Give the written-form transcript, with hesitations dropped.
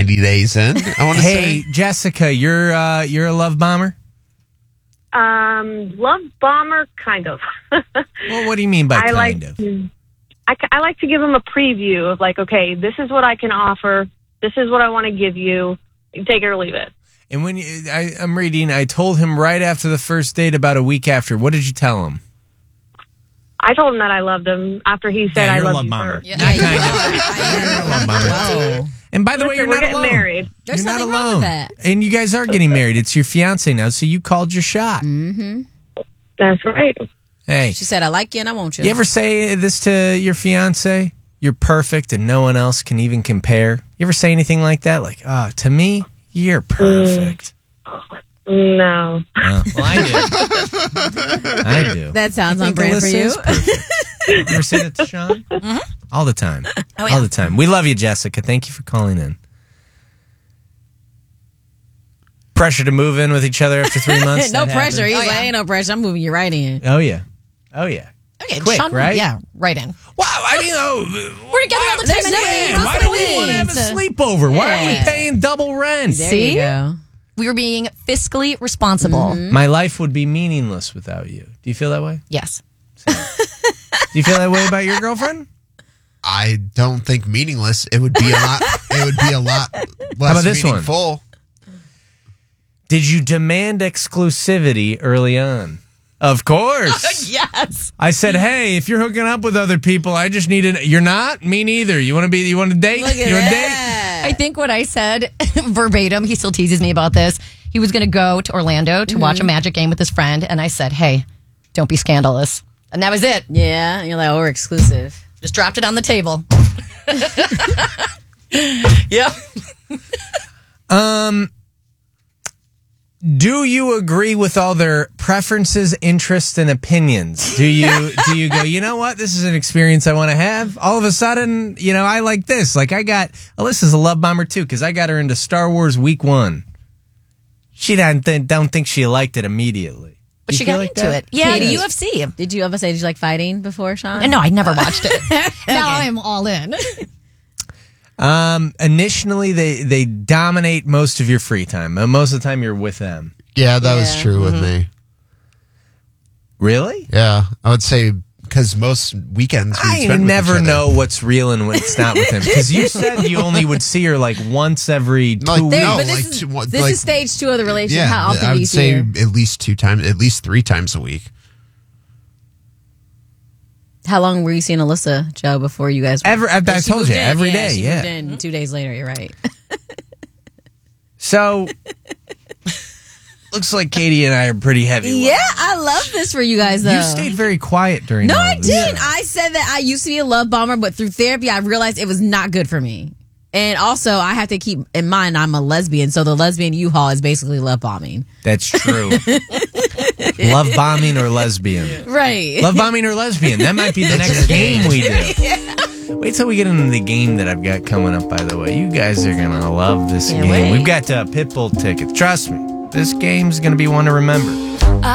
90 days in, I want to say. Hey, Jessica, you're a love bomber? Love bomber, kind of. Well, what do you mean by kind of? I like to give them a preview of like, okay, this is what I can offer. This is what I want to give you. Take it or leave it. And when I'm reading, I told him right after the first date, about a week after. What did you tell him? I told him that I loved him after he said I love you first. Yeah, you're a love bomber. And by the way, you're we're not getting alone. married. You're not alone. And you guys are getting married. It's your fiance now, so you called your shot. Mm-hmm. That's right. Hey. She said, I like you and I want you. You ever say this to your fiance? You're perfect and no one else can even compare. You ever say anything like that? Like, to me, you're perfect. No. Well, I do. That sounds on brand for you. You ever say that to Sean? Mm-hmm. All the time. Oh, yeah. All the time. We love you, Jessica. Thank you for calling in. Pressure to move in with each other after 3 months? No That pressure. happens? He's like, ain't no pressure. I'm moving you right in. Oh, yeah. Okay, Quick, Sean, right? Yeah, right in. Wow, I mean, We're together all the time anyway. why do we want to have a sleepover? Why are we paying double rent? There See? you go. We were being fiscally responsible. My life would be meaningless without you. Do you feel that way? Yes. Do you feel that way about your girlfriend? I don't think meaningless. It would be a lot. It would be a lot less How about this one? meaningful. Did you demand exclusivity early on? Of course. Yes. I said, hey, if you're hooking up with other people, I just need You're not? Me neither. You want to date? You want to date? I think what I said verbatim, he still teases me about this. He was going to go to Orlando to watch a Magic game with his friend. And I said, hey, don't be scandalous. And that was it. Yeah. And you're like, we're exclusive. Just dropped it on the table. Yep. Do you agree with all their preferences, interests, and opinions? Do you go, you know what? This is an experience I want to have. All of a sudden, I like this. Like Alyssa's a love bomber too, because I got her into Star Wars week 1. She don't think she liked it immediately. But she got into it. Yeah, Katie, the UFC. Did you ever say, did you like fighting before, Sean? And no, I never watched it. Now I'm all in. Initially, they dominate most of your free time. Most of the time, you're with them. Yeah, that was true with me. Really? Yeah, I would say because most weekends we I spend with never each other. know what's real and what's not with him. Because you said you only would see her like once every 2 weeks. But this is stage 2 of the relationship. Yeah, How often I do you would see say her? at least 2 times, at least 3 times a week. How long were you seeing Alyssa, Joe, before you guys? I told you, every day. She Yeah. moved in 2 days later. You're right. So, looks like Katie and I are pretty heavy. Yeah, I love this for you guys, though. You stayed very quiet during No, all I this. didn't. I said that I used to be a love bomber, but through therapy, I realized it was not good for me. And also, I have to keep in mind I'm a lesbian, so the lesbian U-Haul is basically love bombing. That's true. Love bombing or lesbian? Right. Love bombing or lesbian? That might be the next game we do. Wait till we get into the game that I've got coming up, by the way. You guys are going to love this game. wait. We've got Pitbull tickets. Trust me, this game's going to be one to remember.